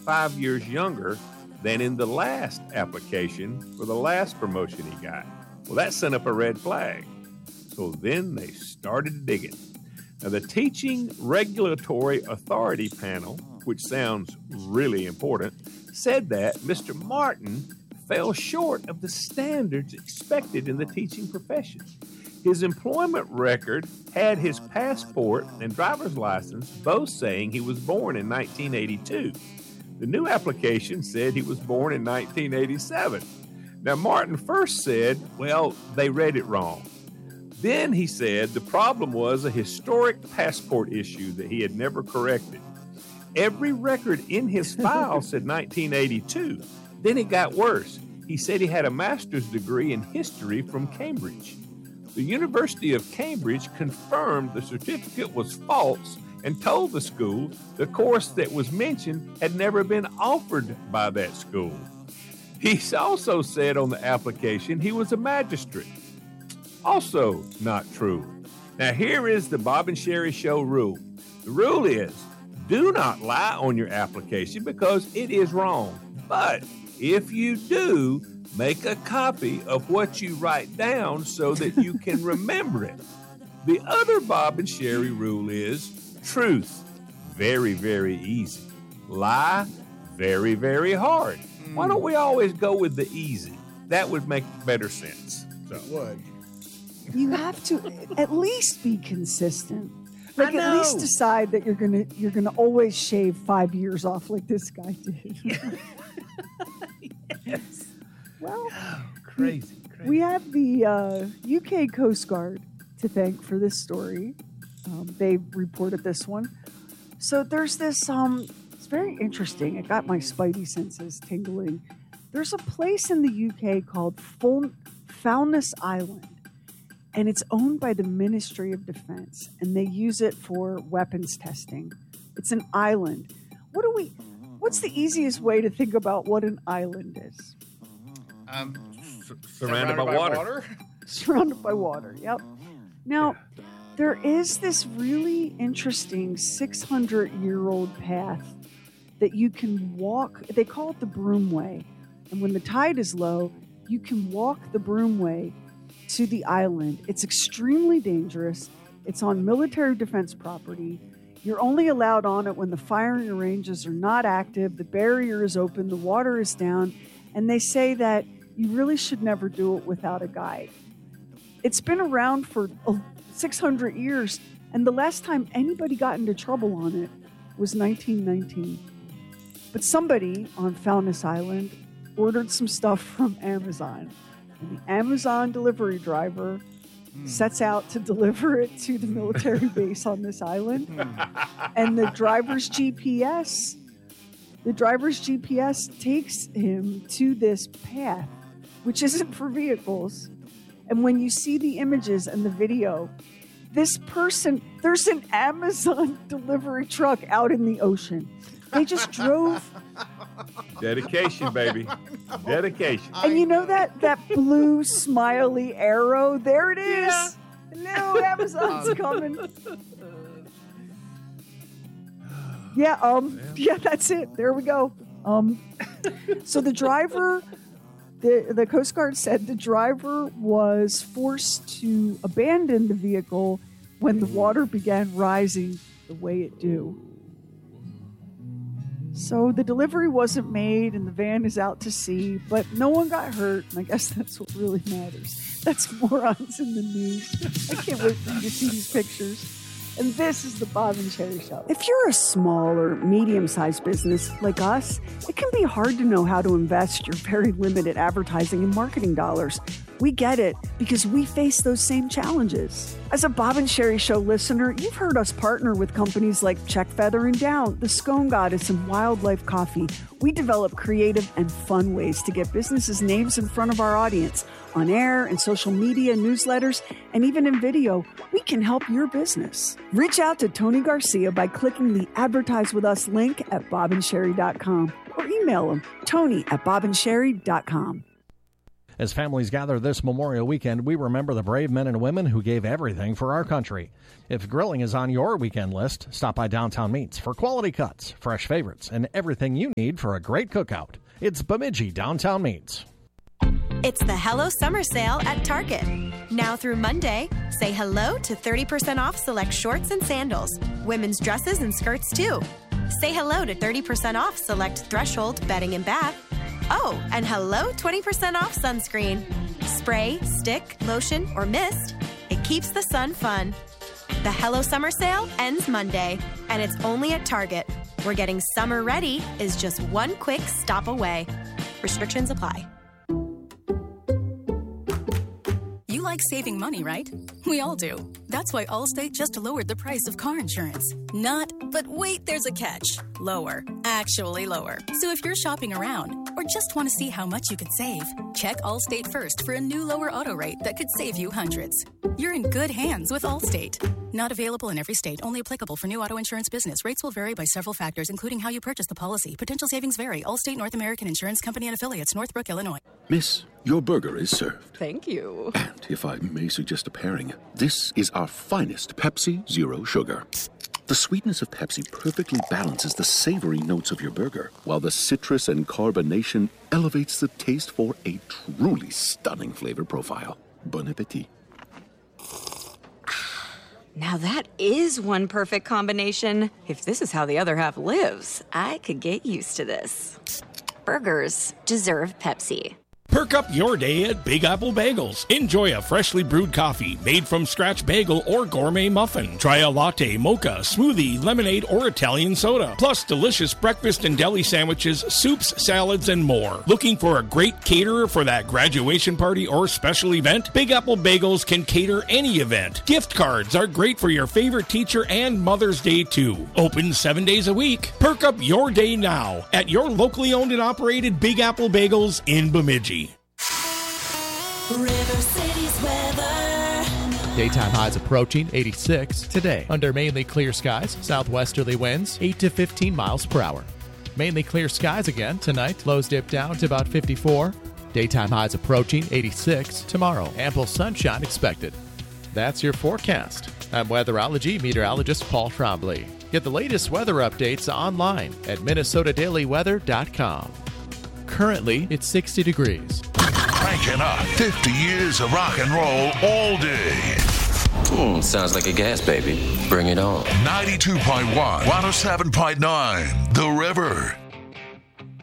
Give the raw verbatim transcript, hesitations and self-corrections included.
five years younger than in the last application for the last promotion he got. Well, that sent up a red flag. So then they started digging. Now, the Teaching Regulatory Authority panel, which sounds really important, said that Mister Martin fell short of the standards expected in the teaching profession. His employment record had his passport and driver's license both saying he was born in nineteen eighty-two. The new application said he was born in nineteen eighty-seven. Now, Martin first said, well, they read it wrong. Then he said the problem was a historic passport issue that he had never corrected. Every record in his file said nineteen eighty-two. Then it got worse. He said he had a master's degree in history from Cambridge. The University of Cambridge confirmed the certificate was false and told the school the course that was mentioned had never been offered by that school. He also said on the application he was a magistrate. Also not true. Now here is the Bob and Sherry Show rule. The rule is, do not lie on your application because it is wrong. But if you do, make a copy of what you write down so that you can remember it. The other Bob and Sherry rule is truth, very, very easy. Lie, very, very hard. Mm. Why don't we always go with the easy? That would make better sense. So. It would. You have to at least be consistent. Like at least decide that you're gonna you're gonna always shave five years off like this guy did. Yes. Well, oh, crazy, crazy. We have the uh, U K Coast Guard to thank for this story. Um, they reported this one. So there's this. Um, it's very interesting. It got my spidey senses tingling. There's a place in the U K called Foulness Island. And it's owned by the Ministry of Defense, and they use it for weapons testing. It's an island. What do we? What's the easiest way to think about what an island is? Um, Sur- surrounded, surrounded by, by water. water. Surrounded by water. Yep. Now, yeah. There is this really interesting six hundred year old path that you can walk. They call it the Broomway, and when the tide is low, you can walk the Broomway to the island. It's extremely dangerous. It's on military defense property. You're only allowed on it when the firing ranges are not active, the barrier is open, the water is down, and they say that you really should never do it without a guide. It's been around for six hundred years, and the last time anybody got into trouble on it was nineteen nineteen. But somebody on Foulness Island ordered some stuff from Amazon. And the Amazon delivery driver mm. sets out to deliver it to the military base on this island. Mm. And the driver's G P S, the driver's G P S takes him to this path, which isn't for vehicles. And when you see the images and the video, this person, there's an Amazon delivery truck out in the ocean. They just drove. Dedication, baby. Dedication. And you know that that blue smiley arrow? There it is. Yeah. Hello, Amazon's coming. Yeah, um, yeah, that's it. There we go. Um, so the driver, the the Coast Guard said the driver was forced to abandon the vehicle when the water began rising the way it do. So the delivery wasn't made and the van is out to sea, but no one got hurt, and I guess that's what really matters. That's morons in the news. I can't wait for you to see these pictures. And this is the Bob and Sherry Show. If you're a small or medium-sized business like us, it can be hard to know how to invest your very limited advertising and marketing dollars. We get it because we face those same challenges. As a Bob and Sherry Show listener, you've heard us partner with companies like Check Feather and Down, The Scone Goddess, and Wildlife Coffee. We develop creative and fun ways to get businesses' names in front of our audience. On air, in social media, newsletters, and even in video, we can help your business. Reach out to Tony Garcia by clicking the Advertise With Us link at bob and sherry dot com or email him, Tony at bob and sherry dot com. As families gather this Memorial Weekend, we remember the brave men and women who gave everything for our country. If grilling is on your weekend list, stop by Downtown Meats for quality cuts, fresh favorites, and everything you need for a great cookout. It's Bemidji Downtown Meats. It's the Hello Summer Sale at Target. Now through Monday, say hello to thirty percent off select shorts and sandals, women's dresses and skirts too. Say hello to thirty percent off select Threshold bedding and bath. Oh, and hello twenty percent off sunscreen. Spray, stick, lotion, or mist. It keeps the sun fun. The Hello Summer Sale ends Monday, and it's only at Target, where getting summer ready is just one quick stop away. Restrictions apply. You like saving money, right? We all do. That's why Allstate just lowered the price of car insurance. Not, but wait, there's a catch. Lower. Actually lower. So if you're shopping around or just want to see how much you could save, check Allstate first for a new lower auto rate that could save you hundreds. You're in good hands with Allstate. Not available in every state. Only applicable for new auto insurance business. Rates will vary by several factors, including how you purchase the policy. Potential savings vary. Allstate North American Insurance Company and Affiliates, Northbrook, Illinois. Miss, your burger is served. Thank you. And if I may suggest a pairing, this is our finest Pepsi Zero Sugar. The sweetness of Pepsi perfectly balances the savory notes of your burger, while the citrus and carbonation elevates the taste for a truly stunning flavor profile. Bon appetit. Now that is one perfect combination. If this is how the other half lives, I could get used to this. Burgers deserve Pepsi. Perk up your day at Big Apple Bagels. Enjoy a freshly brewed coffee, made from scratch bagel or gourmet muffin. Try a latte, mocha, smoothie, lemonade, or Italian soda. Plus delicious breakfast and deli sandwiches, soups, salads, and more. Looking for a great caterer for that graduation party or special event? Big Apple Bagels can cater any event. Gift cards are great for your favorite teacher and Mother's Day too. Open seven days a week. Perk up your day now at your locally owned and operated Big Apple Bagels in Bemidji. River City's weather. Daytime highs approaching eighty-six today. Under mainly clear skies, southwesterly winds eight to fifteen miles per hour. Mainly clear skies again tonight. Lows dip down to about fifty-four. Daytime highs approaching eighty-six tomorrow. Ample sunshine expected. That's your forecast. I'm weatherology meteorologist Paul Trombley. Get the latest weather updates online at Minnesota Daily Weather dot com. Currently, it's sixty degrees. Cranking up fifty years of rock and roll all day. Hmm, sounds like a gas baby. Bring it on. ninety-two point one, one oh seven point nine, The River.